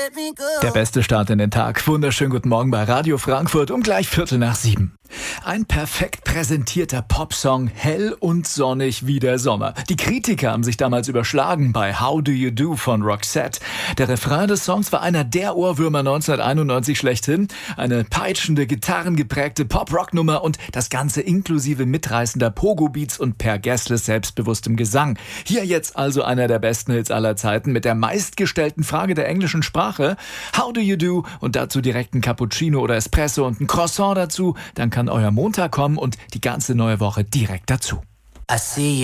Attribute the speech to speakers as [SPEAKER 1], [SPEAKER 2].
[SPEAKER 1] Der beste Start in den Tag. Wunderschönen guten Morgen bei Radio Frankfurt um gleich 6:15. Ein perfekt präsentierter Popsong, hell und sonnig wie der Sommer. Die Kritiker haben sich damals überschlagen bei How Do You Do von Roxette. Der Refrain des Songs war einer der Ohrwürmer 1991 schlechthin. Eine peitschende, gitarrengeprägte Pop-Rock-Nummer und das Ganze inklusive mitreißender Pogo-Beats und Per Gessles selbstbewusstem Gesang. Hier jetzt also einer der besten Hits aller Zeiten mit der meistgestellten Frage der englischen Sprache. How do you do? Und dazu direkt ein Cappuccino oder Espresso und ein Croissant dazu. Dann kann euer Montag kommen und die ganze neue Woche direkt dazu.
[SPEAKER 2] I see